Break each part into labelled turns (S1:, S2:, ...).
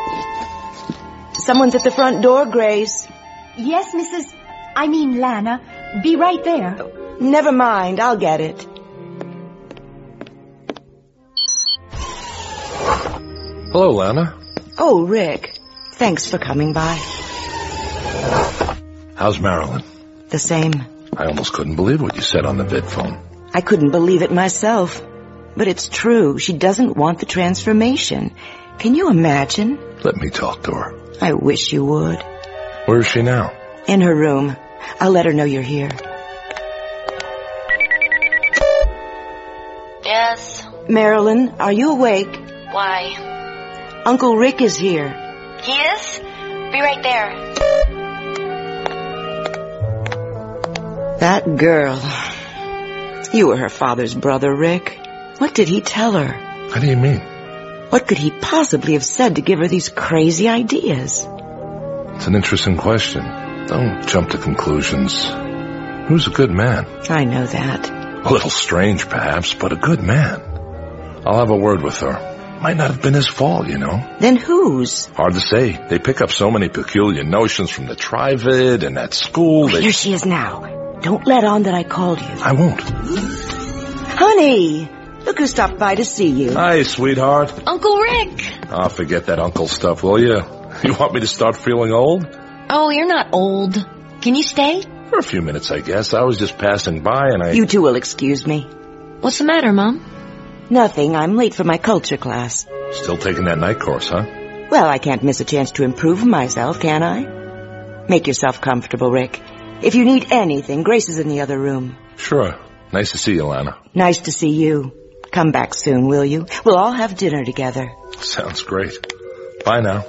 S1: Someone's at the front door, Grace.
S2: Yes, Lana. Be right there.
S1: Never mind, I'll get it.
S3: Hello, Lana.
S1: Oh, Rick. Thanks for coming by.
S3: How's Marilyn?
S1: The same.
S3: I almost couldn't believe what you said on the vidphone.
S1: I couldn't believe it myself. But it's true. She doesn't want the transformation. Can you imagine?
S3: Let me talk to her.
S1: I wish you would.
S3: Where is she now?
S1: In her room. I'll let her know you're here.
S4: Yes.
S1: Marilyn, are you awake?
S4: Why?
S1: Uncle Rick is here.
S4: He is? Be right there.
S1: That girl. You were her father's brother, Rick. What did he tell her?
S3: How do you mean?
S1: What could he possibly have said to give her these crazy ideas?
S3: It's an interesting question. Don't jump to conclusions. He was a good man.
S1: I know that.
S3: A little strange, perhaps, but a good man. I'll have a word with her. Might not have been his fault, you know.
S1: Then whose?
S3: Hard to say. They pick up so many peculiar notions from the Trivid and at school.
S1: Here she is now. Don't let on that I called you.
S3: I won't.
S1: Honey, look who stopped by to see you.
S3: Hi, sweetheart.
S4: Uncle Rick.
S3: Oh, forget that uncle stuff, will you? You want me to start feeling old?
S4: Oh, you're not old. Can you stay?
S3: For a few minutes, I guess. I was just passing by and
S1: You two will excuse me.
S4: What's the matter, Mom?
S1: Nothing. I'm late for my culture class.
S3: Still taking that night course, huh?
S1: Well, I can't miss a chance to improve myself, can I? Make yourself comfortable, Rick. If you need anything, Grace is in the other room.
S3: Sure. Nice to see you, Lana.
S1: Nice to see you. Come back soon, will you? We'll all have dinner together.
S3: Sounds great. Bye now.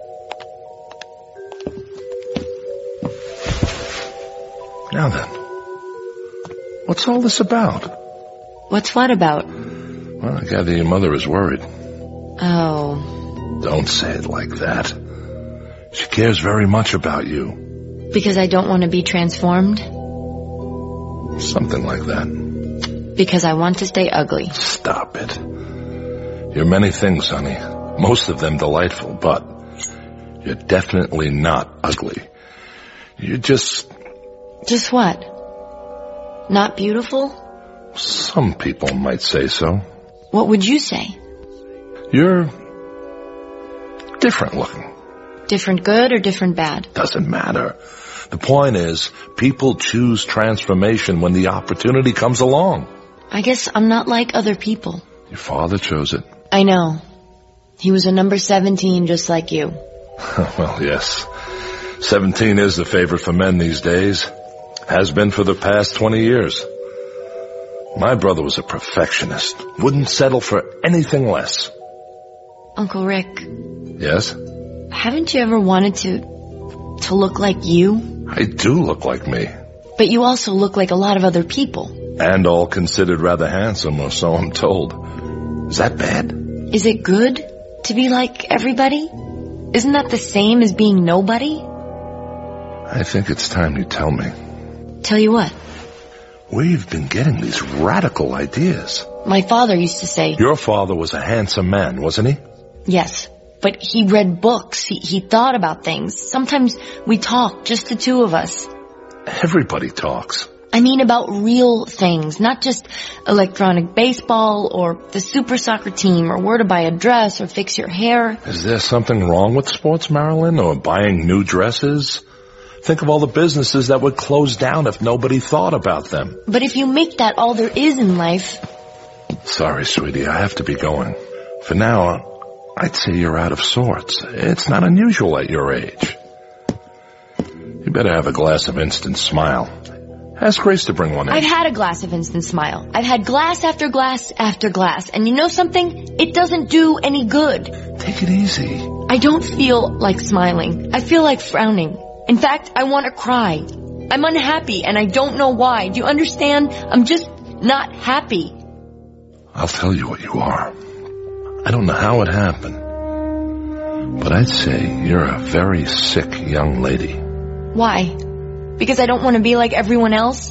S3: Now then, what's all this about?
S4: What's what about?
S3: Well, I gather your mother is worried.
S4: Oh.
S3: Don't say it like that. She cares very much about you.
S4: Because I don't want to be transformed?
S3: Something like that.
S4: Because I want to stay ugly.
S3: Stop it. You're many things, honey. Most of them delightful, but you're definitely not ugly. You're just...
S4: Just what? Not beautiful?
S3: Some people might say so.
S4: What would you say?
S3: You're different looking.
S4: Different good or different bad?
S3: Doesn't matter. The point is, people choose transformation when the opportunity comes along.
S4: I guess I'm not like other people.
S3: Your father chose it.
S4: I know. He was a number 17 just like you.
S3: Well, yes. 17 is the favorite for men these days. Has been for the past 20 years. My brother was a perfectionist. Wouldn't settle for anything less.
S4: Uncle Rick.
S3: Yes?
S4: Haven't you ever wanted to look like you?
S3: I do look like me.
S4: But you also look like a lot of other people.
S3: And all considered rather handsome, or so I'm told. Is that bad?
S4: Is it good to be like everybody? Isn't that the same as being nobody?
S3: I think it's time you tell me.
S4: Tell you what?
S3: We've been getting these radical ideas.
S4: My father used to say...
S3: Your father was a handsome man, wasn't he?
S4: Yes, but he read books. He thought about things. Sometimes we talk, just the two of us.
S3: Everybody talks.
S4: I mean about real things, not just electronic baseball or the super soccer team or where to buy a dress or fix your hair.
S3: Is there something wrong with sports, Marilyn, or buying new dresses? Think of all the businesses that would close down if nobody thought about them.
S4: But if you make that all there is in life...
S3: Sorry, sweetie, I have to be going. For now, I'd say you're out of sorts. It's not unusual at your age. You better have a glass of Instant Smile. Ask Grace to bring one in.
S4: I've had a glass of Instant Smile. I've had glass after glass after glass. And you know something? It doesn't do any good.
S3: Take it easy.
S4: I don't feel like smiling. I feel like frowning. In fact, I want to cry. I'm unhappy and I don't know why. Do you understand? I'm just not happy.
S3: I'll tell you what you are. I don't know how it happened, but I'd say you're a very sick young lady.
S4: Why? Because I don't want to be like everyone else?